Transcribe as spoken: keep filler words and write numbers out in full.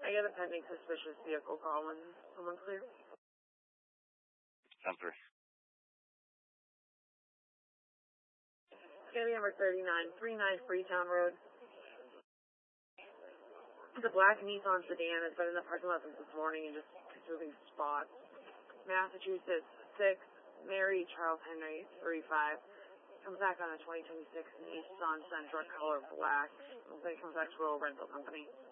I get a pending suspicious vehicle call when someone clear. ten three. It's going to be number thirty-nine, thirty-nine Freetown Road. The black Nissan sedan has been in the parking lot since this morning and just moving spots. Massachusetts, six, Mary Charles Henry, thirty-five. Comes back on a twenty twenty-six Nissan Sentra color black. Looks like it comes back to a rental company.